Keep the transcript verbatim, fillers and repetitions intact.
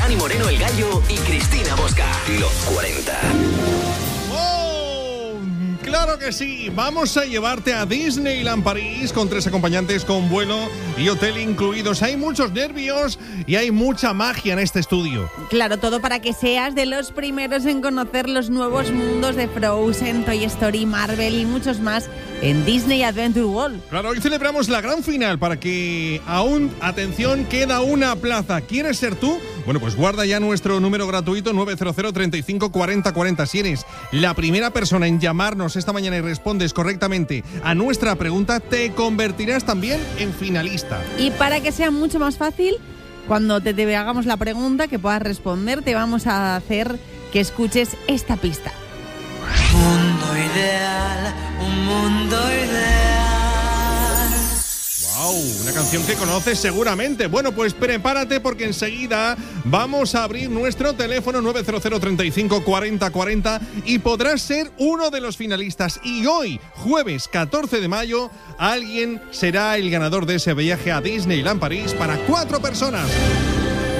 Dani Moreno el Gallo y Cristina Bosca. Los cuarenta. Claro que sí, vamos a llevarte a Disneyland París con tres acompañantes con vuelo y hotel incluidos. Hay muchos nervios y hay mucha magia en este estudio. Claro, todo para que seas de los primeros en conocer los nuevos mundos de Frozen, Toy Story, Marvel y muchos más en Disney Adventure World. Claro, hoy celebramos la gran final para que aún, atención, queda una plaza. ¿Quieres ser tú? Bueno, pues guarda ya nuestro número gratuito nueve cero cero, treinta y cinco, cuarenta, cuarenta. Si eres la primera persona en llamarnos esta mañana y respondes correctamente a nuestra pregunta, te convertirás también en finalista. Y para que sea mucho más fácil, cuando te, te hagamos la pregunta que puedas responder, te vamos a hacer que escuches esta pista. Mundo ideal, un mundo ideal. ¡Wow! Una canción que conoces seguramente. Bueno, pues prepárate porque enseguida vamos a abrir nuestro teléfono nueve cero cero, treinta y cinco, cuarenta, cuarenta y podrás ser uno de los finalistas. Y hoy, jueves catorce de mayo, alguien será el ganador de ese viaje a Disneyland París para cuatro personas.